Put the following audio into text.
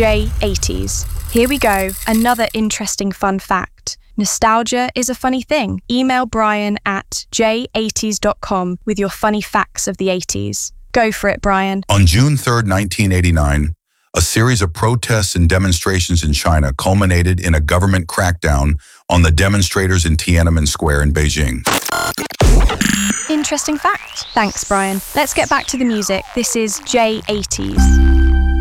J80s. Here we go, another interesting fun fact. Nostalgia is a funny thing. Email Brian at j80s.com with your funny facts of the 80s. Go for it, Brian. On June 3rd, 1989, a series of protests and demonstrations in China culminated in a government crackdown on the demonstrators in Tiananmen Square in Beijing. Interesting fact. Thanks, Brian. Let's get back to the music. This is J80s.